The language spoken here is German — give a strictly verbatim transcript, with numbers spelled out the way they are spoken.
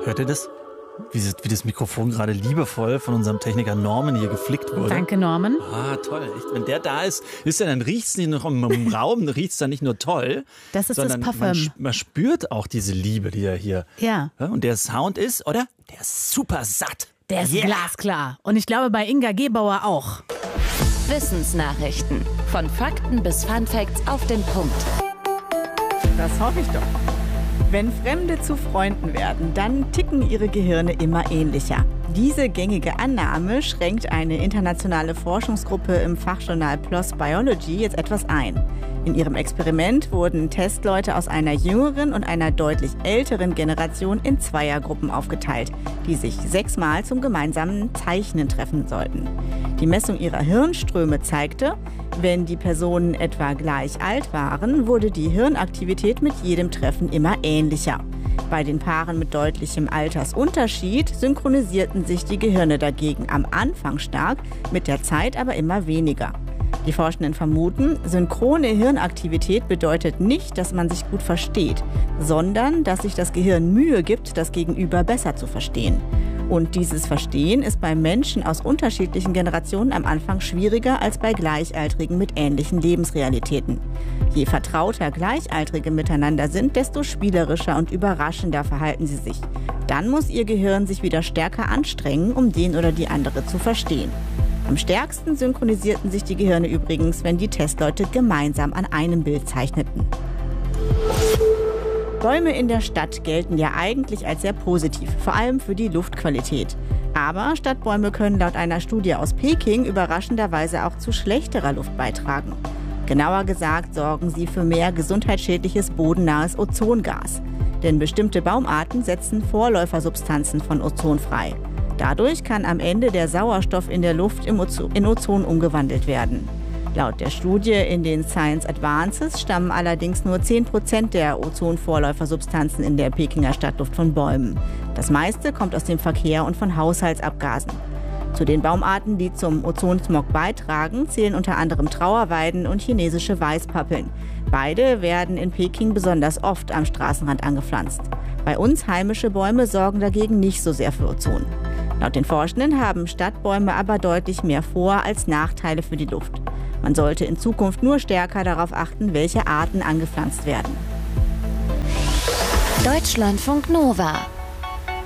Hört ihr das? Wie, wie das Mikrofon gerade liebevoll von unserem Techniker Norman hier geflickt wurde. Danke, Norman. Ah, toll. Echt, wenn der da ist, ist ja, dann riecht es nicht noch im, im Raum, riecht es dann nicht nur toll. Das ist das Parfüm. Man, man spürt auch diese Liebe, die da hier. Ja. Und der Sound ist, oder? Der ist super satt. Der ist yeah. glasklar. Und ich glaube bei Inga Gebauer auch. Wissensnachrichten. Von Fakten bis Funfacts auf den Punkt. Das hoffe ich doch. Wenn Fremde zu Freunden werden, dann ticken ihre Gehirne immer ähnlicher. Diese gängige Annahme schränkt eine internationale Forschungsgruppe im Fachjournal PLOS Biology jetzt etwas ein. In ihrem Experiment wurden Testleute aus einer jüngeren und einer deutlich älteren Generation in Zweiergruppen aufgeteilt, die sich sechsmal zum gemeinsamen Zeichnen treffen sollten. Die Messung ihrer Hirnströme zeigte, wenn die Personen etwa gleich alt waren, wurde die Hirnaktivität mit jedem Treffen immer ähnlicher. Bei den Paaren mit deutlichem Altersunterschied synchronisierten sich die Gehirne dagegen am Anfang stark, mit der Zeit aber immer weniger. Die Forschenden vermuten, synchrone Hirnaktivität bedeutet nicht, dass man sich gut versteht, sondern dass sich das Gehirn Mühe gibt, das Gegenüber besser zu verstehen. Und dieses Verstehen ist bei Menschen aus unterschiedlichen Generationen am Anfang schwieriger als bei Gleichaltrigen mit ähnlichen Lebensrealitäten. Je vertrauter Gleichaltrige miteinander sind, desto spielerischer und überraschender verhalten sie sich. Dann muss ihr Gehirn sich wieder stärker anstrengen, um den oder die andere zu verstehen. Am stärksten synchronisierten sich die Gehirne übrigens, wenn die Testleute gemeinsam an einem Bild zeichneten. Bäume in der Stadt gelten ja eigentlich als sehr positiv, vor allem für die Luftqualität. Aber Stadtbäume können laut einer Studie aus Peking überraschenderweise auch zu schlechterer Luft beitragen. Genauer gesagt sorgen sie für mehr gesundheitsschädliches bodennahes Ozongas. Denn bestimmte Baumarten setzen Vorläufersubstanzen von Ozon frei. Dadurch kann am Ende der Sauerstoff in der Luft in Ozon umgewandelt werden. Laut der Studie in den Science Advances stammen allerdings nur zehn Prozent der Ozonvorläufersubstanzen in der Pekinger Stadtluft von Bäumen. Das meiste kommt aus dem Verkehr und von Haushaltsabgasen. Zu den Baumarten, die zum Ozonsmog beitragen, zählen unter anderem Trauerweiden und chinesische Weißpappeln. Beide werden in Peking besonders oft am Straßenrand angepflanzt. Bei uns heimische Bäume sorgen dagegen nicht so sehr für Ozon. Laut den Forschenden haben Stadtbäume aber deutlich mehr Vor- als Nachteile für die Luft. Man sollte in Zukunft nur stärker darauf achten, welche Arten angepflanzt werden. Deutschlandfunk Nova